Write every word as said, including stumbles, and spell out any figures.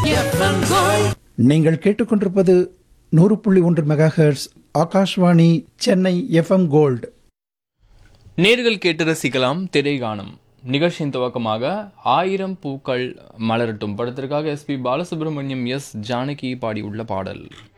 FM gold. நீங்கள் கேட்டுக்கொண்டிருப்பது நூறு புள்ளி ஒன்று mega hertz Akashvani Chennai FM gold. நேர்கள் கேட்டு ரசிக்கலாம் திரைகானம். நிகழ்ச்சியின் துவக்கமாக ஆயிரம் பூக்கள் மலரட்டும் படத்திற்காக S B Balasubramaniam, S Janaki பாடியுள்ள பாடல்.